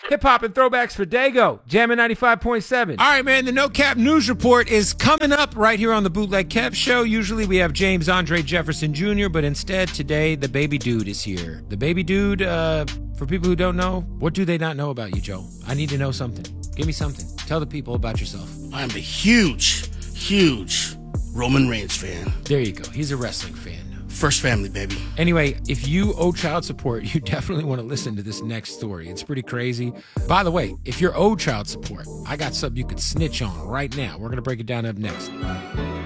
Hip hop and throwbacks for Dago. Jammin' 95.7. All right, man. The No Cap News Report is coming up right here on the Bootleg Kev Show. Usually we have James Andre Jefferson Jr., but instead today the baby dude is here. The baby dude, for people who don't know, what do they not know about you, Joe? I need to know something. Give me something. Tell the people about yourself. I'm a huge Roman Reigns fan. There you go. He's a wrestling fan. First family, baby. Anyway, if you owe child support, you definitely want to listen to this next story. It's pretty crazy. By the way, if you're owed child support, I got something you could snitch on right now. We're going to break it down up next.